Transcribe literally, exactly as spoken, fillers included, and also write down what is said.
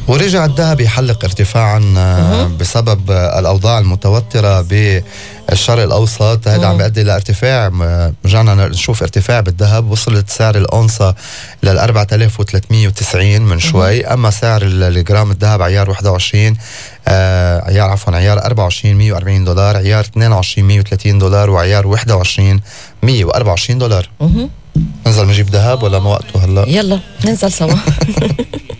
ورجع الذهب يحلق ارتفاعا بسبب الأوضاع المتوترة بالشرق الأوسط. هذا عم بيؤدي لارتفاع، رجعنا نشوف ارتفاع بالذهب، وصلت سعر الأونصة لل أربعة آلاف وثلاثمية وتسعين من شوي. أما سعر الجرام الذهب عيار واحد وعشرين آه عيار عفوا عيار أربعة وعشرين مية وأربعين دولار، عيار اثنين وعشرين مية وثلاثين دولار، وعيار واحد وعشرين مية وأربعة وعشرين دولار. ننزل نجيب ذهب ولا ما وقته هلا؟ يلا ننزل سوا.